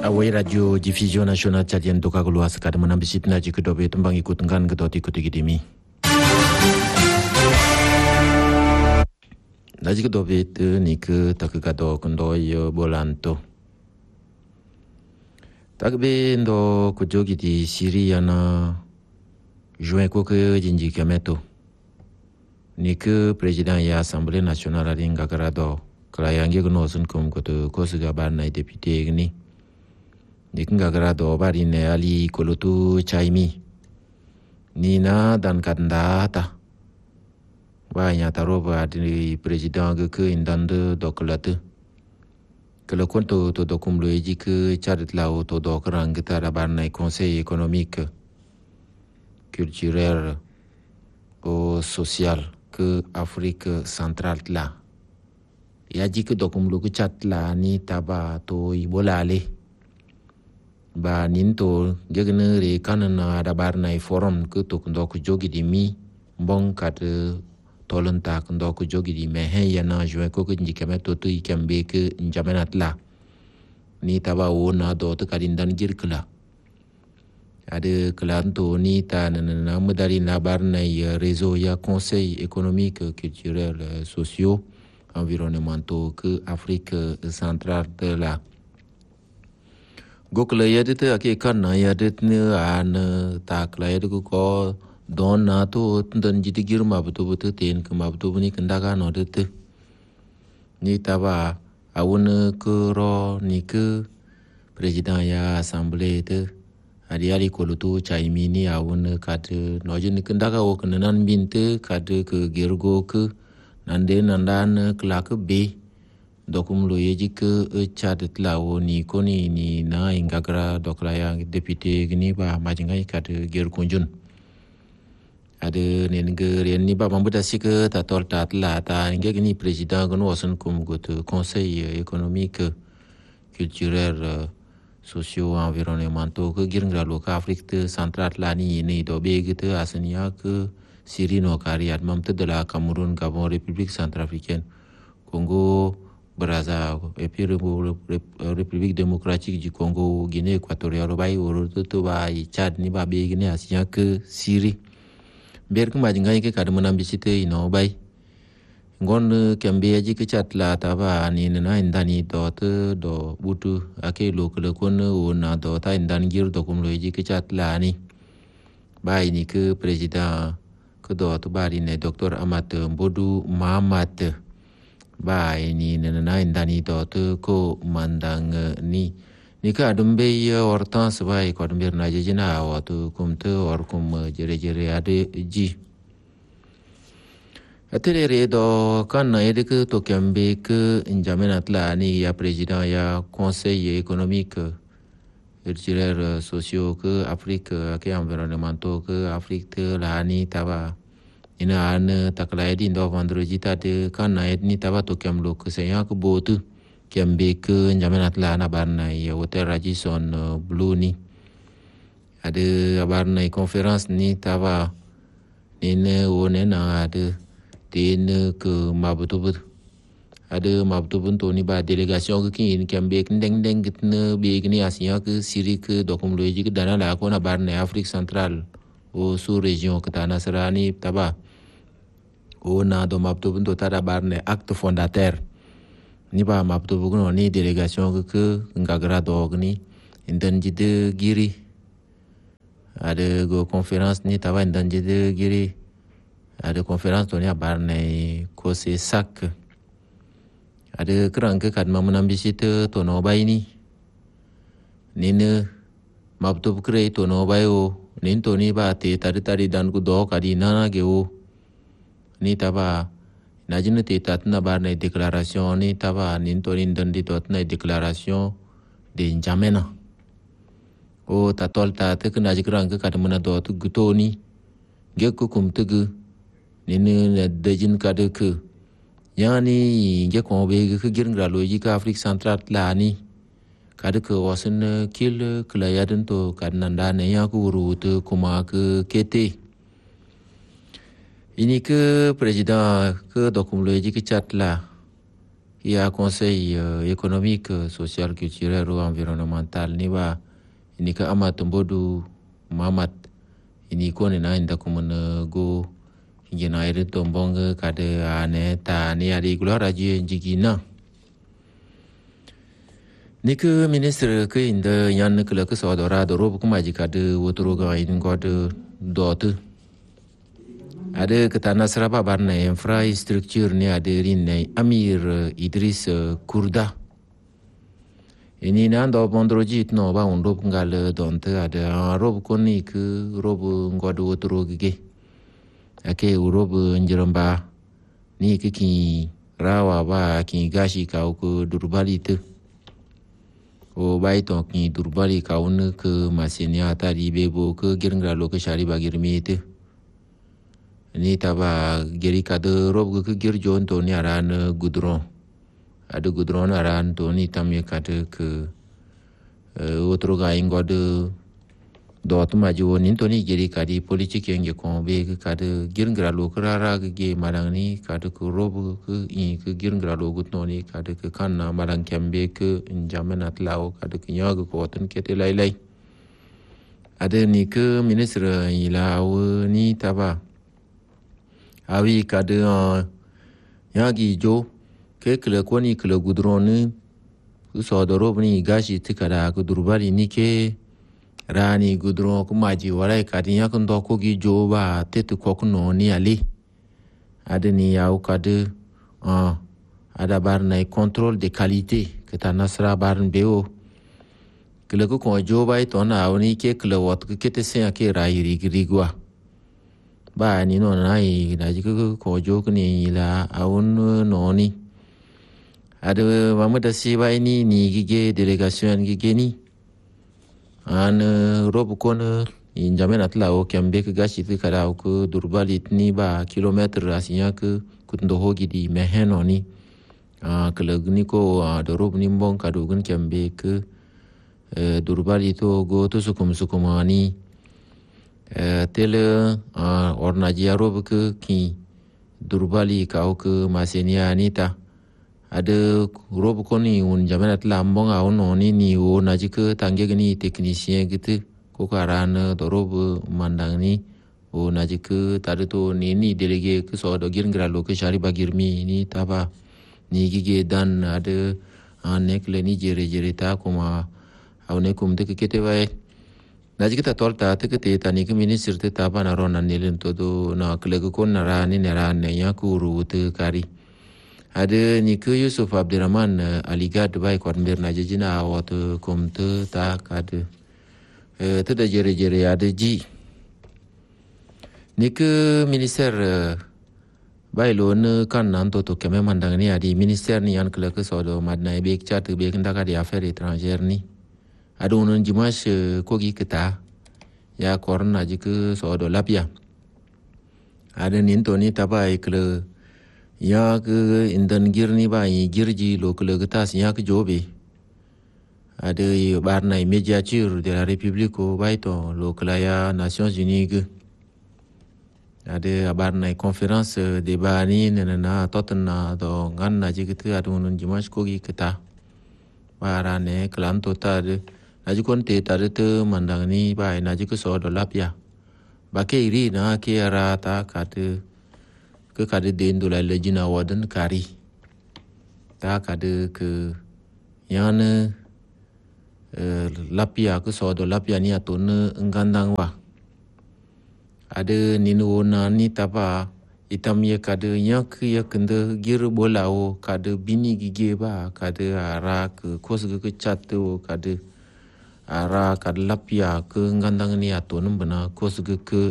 Awai radio diffusion nasional Tchadienne toka keluar sekadar menambah na jika dobe tembang ikutkan kedot ikut gidimi. Na jika dobe tu ni ke tak kado kendo yo bolanto. Tak be ndo kujogi di Syria na juin ko ke jinji kameto. Ni ke presiden ya Assemblée nationale ringa garado. Kala yangi kuno sun kum ko to ko suga ban na député ni. Ni kinga garado bari ne ali kolutu chaimi. Ni na dan kanda ta. Ba nya taroba di presiden ke indande doklatu. Kalau konto to dokum loji ke charit lao to dokran kita da ban na conseil économique culturel ou social ke Afrique centrale la. Ya jika dokum lu ke chat la ni taba to ibolale. Ba ninto jegne re kanana da bar na forum ke to ndo ku jogi di mi mbong kat tolenta ndo ku jogi di me he ya na jwe ko ke njikame to tu ikambe ke njamenat la. Ni taba wona do to kadindan girkla. Ada kelanto ni ta na medari labar na réseau ya conseil économique culturel sociaux environnementaux que Afrique centrale de la gokla ya de ake kan na ya de ne an ta kla ya de ko don na to dan jiti girma butu butu ten kuma butu ni kanda ga no de ni taba awun ko ro ni ke president ya assemblée de Adi kolutu chaimi ni awun kat nojin kendaga wo kenan binte kat ke gergo ke nande nandan klak be dokum lo yeji ke chat tlawo ni koni ni na ingagra dokla ya député gni ba majingai kat ger kunjun ade nenge ren ni ba mambuda sik ta tol ta tla ta nge gni président gno wasun kum got conseil économique culturel sociaux environnementaux que girngra loka Afrique centrale la ni do begite asania que Syrie no kariat mamte de la Cameroun Gabon République centrafricaine Congo Brazza et puis République démocratique du Congo Guinée équatoriale bai to bai Tchad ni ba begine asania que Syrie ber kuma jinga ke kad manambisite ino bai ngon kembe aji ke chatla taba ni na indani dot do butu ake lokale kon ona do ta indan gir do kum loji ke chatla ni bai ni ke president ke dot bari ne Dr Amat Mbodu Mahamat bai ni na indani dot ko mandang ni ka dumbe hortense bai ko dumbe na jina watu kumte or kum jere ade ji Atere do kan na edeke to kembe ke njamenat la ni ya président ya conseil économique culturel sociaux que Afrique ke environnementaux que Afrique la ni taba ina an takla edi ndo vendredi ta de kan na edni taba to kemlo ke seya ke botu kembe ke njamenat la na barna ya hotel Radisson Blue ni ade barna conférence ni taba ne one na ade ten ke mabutubut ada mabutubun to ni ba délégation ke kin kembe ndeng ndeng gitne be gni asia ke Syrie ke dokum loji ke dana la ko na bar ne Afrique centrale o sous région ke tana serani taba o na do mabutubun to tada bar ne acte fondateur ni ba mabutubun no ni délégation ke ngagra do gni indan jide giri ada go conférence ni taba indan jide giri ada conférence tonya barne ko se sak ada kerang ke kad menambisite to no bai ni nene mabtu kre to no bai o nin to ni ba te tari dan ku do kadi nana ge o ni taba najine te tatna barne déclaration ni taba nin to nin dan di totna déclaration de njamena o tatol ta te kana jikrang ke kad mena do tu guto ni ge ku kum tugu nene dejin kade ke yani nge ko be ke girngra loji ka Afrique centrale la ni kade ke wasen kil klayaden to kadnanda ne ya ku rute kuma ke kete ini ke president ke dokum loji ke chatla Il y a conseil économique, social, culturel ou environnemental ni ba ini ka amat mbodu mamat ini ko ni na inda kumuna go ingena ire tombong kade ane ta ni ari glora ji jigina ni ke ministre ke inda yan ke la ke so dora do rob kuma ji kade wotro ga in god dot ada kata nasraba barna infrastructure ni ada rin Amir Idris Kurda ini nando bondroji no ba un rob ngal donte ada rob koni ke rob ngod wotro gige ake rob njiramba ni ke ki rawa ba ki gashi ka ko durbali te o bai to ki durbali ka un ke masenia tari bebo ke girngra lo ke shari ba girmi te ni taba geri kade rob ke gir jon to ni aran gudron ada gudron aran to ni tamye kade ke otro ga ingode dot ma jo ni to ni geri kadi politik yang ko be ke kade girngra lo krara ge marang ni kade ke rob ke i ke girngra lo gut no ni kade ke kanna marang kembe ke njamenat lao kade ke nyag ko tan kete lai lai ada ni ke ministre ila ni taba awi kade yagi jo ke kle koni kle gudron so do rob ni gashi tikara ku durbali ni ke rani gudron ku maji warai kadi yakun do ko gi jo ba tetu ko kuno ni ali adeni yaw kade ada bar na contrôle de qualité que ta nasra bar beo kle ko jo ba to na awni ke kle wat ke te se ke rai rigwa ba ni no nai da ji ko jo ni la awun no ni ada mamu da si ba ni gige delegation gige ni an rob kon in jamen atla o kembe ke gashi ti kara ko durbali ni ba kilometer asinya ke kundo hogi di meheno ni keleg ni ko da rob ni mbon ka do gun kembe ke durbali to go to sukumani tele orna jiarob ke ki durbali ka ke masenia anita ada rob koni un jamanat lambong au no ni o naji ke tangge gni technicien gitu ko karan do rob mandang ni o naji ke tade to ni delege ke so do girngra lo ke shari bagirmi ni taba ni gige dan ada nekle ni jere ta kuma au ne kum de ke kete vai naji kita tolta te ke tani ke minister te taba na rona nilen to do na kle ko na ra ni ne ya kuru te kari ada ni ke Yusuf Abdurrahman Aligad bai kwarmir na jijina wato komte ta kade te da jere ada ji ni ke minister bai lon kan nan to keme mandang ni adi minister ni an kle ke so do madna be chat be kan da di affaires étrangères ni ada unon jimas kogi kita ya korna ji ke so do lapia ada nin to ni tabai kle ya ke indan girni ba yi girji lokale getas ya ke jobe ada barna médiature de la République au baito lokala ya Nations Unies ada barna conférence de bani nena totna do ganna jigite adun jimas kogi kita barane klanto tade naji konte tade te mandangni ba naji ke so do lapia ba ke iri na ke arata kate ke kade den do la lejina wadan kari ta kade ke yana lapia ke so do lapia ni atone ngandang wa ada ninu na ni tapa itam ye kade yak ya kende gir bolao kade bini gige ba kade ara ke kos ke chatto kade ara kade lapia ke ngandang ni atone bana kos ke